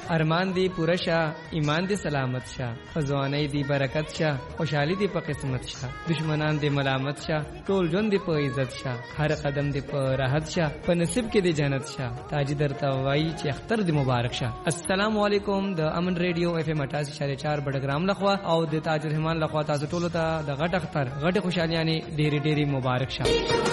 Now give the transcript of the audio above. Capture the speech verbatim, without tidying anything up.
ارمان دی پوره شه، ایمان دی سلامت شه، ځواني دی برکت شه، خوشحالي دی په قسمت شه، دشمنان دی ملامت شه، ټول ژوند دی په عزت شه، هر قدم دی په راحت شه، په نصیب کې دی جنت شه. تاج درته وایي چې اختر دی مبارک شه. السلام علیکم. د امن ریډیو اف ام اٹھاسی اشاریه چار بډګرام لخوا او د تاج الرحمن لخوا تاسو ټول ته د غټ اختر غټ خوشالیانه ډېری ډېری مبارک شه.